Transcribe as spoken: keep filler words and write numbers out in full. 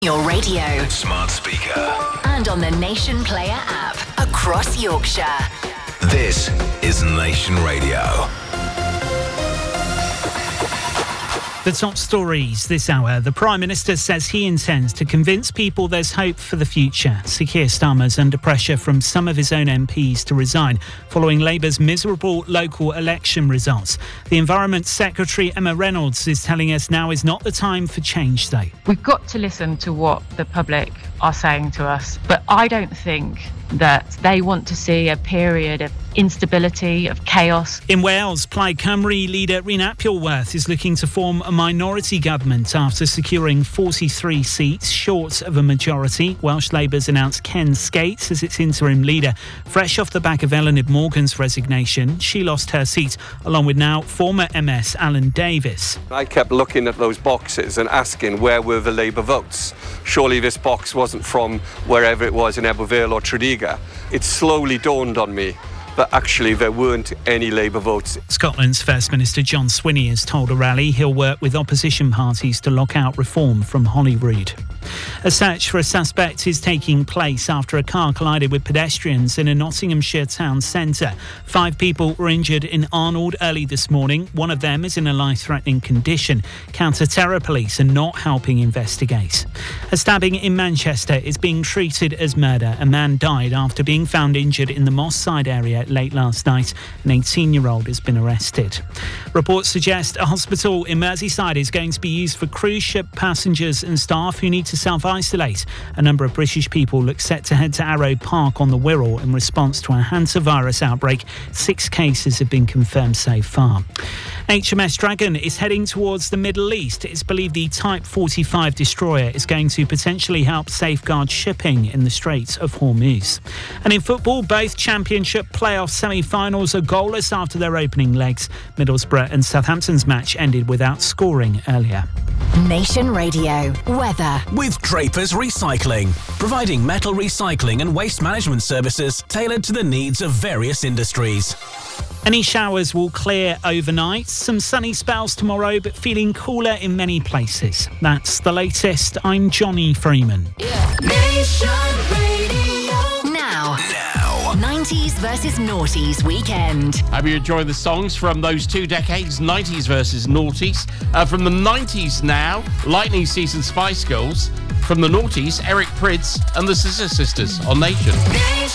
Your radio, smart speaker, and on the Nation Player app across Yorkshire. This is Nation Radio. The top stories this hour. The Prime Minister says he intends to convince people there's hope for the future. Sir Keir Starmer's under pressure from some of his own M Ps to resign following Labour's miserable local election results. The Environment Secretary, Emma Reynolds, is telling us now is not the time for change, though. We've got to listen to what the public are saying to us, but I don't think that they want to see a period of instability, of chaos. In Wales, Plaid Cymru leader Rhun Apilworth is looking to form a minority government after securing forty-three seats, short of a majority. Welsh Labour's announced Ken Skates as its interim leader. Fresh off the back of Eluned Morgan's resignation, she lost her seat, along with now former M S Alan Davies. I kept looking at those boxes and asking where were the Labour votes. Surely this box wasn't from wherever it was in Ebbw Vale or Tredegar. It slowly dawned on me that actually there weren't any Labour votes. Scotland's First Minister John Swinney has told a rally he'll work with opposition parties to lock out reform from Holyrood. A search for a suspect is taking place after a car collided with pedestrians in a Nottinghamshire town centre. Five people were injured in Arnold early this morning. One of them is in a life-threatening condition. Counter-terror police are not helping investigate. A stabbing in Manchester is being treated as murder. A man died after being found injured in the Moss Side area late last night. An eighteen-year-old has been arrested. Reports suggest a hospital in Merseyside is going to be used for cruise ship passengers and staff who need to self-isolate. A number of British people look set to head to Arrow Park on the Wirral in response to a hantavirus outbreak. Six cases have been confirmed so far. H M S Dragon is heading towards the Middle East. It's believed the Type forty-five destroyer is going to potentially help safeguard shipping in the Straits of Hormuz. And in football, both Championship playoff semi-finals are goalless after their opening legs. Middlesbrough and Southampton's match ended without scoring earlier. Nation Radio weather With Drapers Recycling, providing metal recycling and waste management services tailored to the needs of various industries. Any showers will clear overnight. Some sunny spells tomorrow, but feeling cooler in many places. That's the latest. I'm Johnny Freeman. Yeah. Nation Radio. Now. Now. nineties versus noughties weekend. Hope you enjoy the songs from those two decades, nineties versus noughties. Uh, from the nineties now, Lightning Season Spice Girls. From the noughties, Eric Prydz and the Scissor Sisters on Nation.